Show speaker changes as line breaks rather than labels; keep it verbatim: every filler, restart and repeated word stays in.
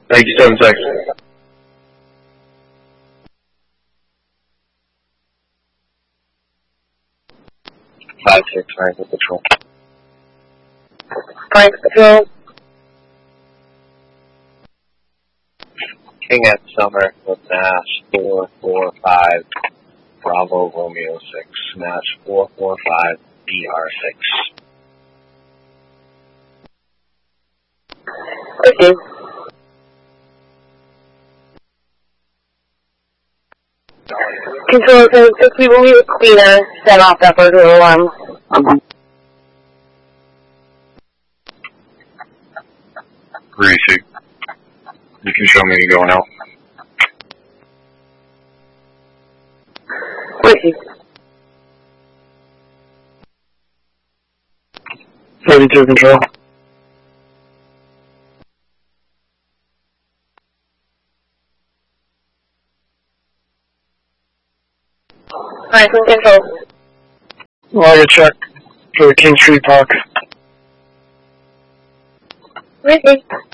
ninety-seven seconds. Five six Franklin Patrol.
Franklin Patrol.
King at Summer with Nash four four five Bravo Romeo six. Nash four four five B R six.
Okay. Control seven six, we will leave it cleaner, set off that burglar alarm.
Mm-hmm. Greasy. You can show me you going out.
Greasy.
thirty-two Control.
Franklin Control.
Log a check for the King Street Park.
Greasy.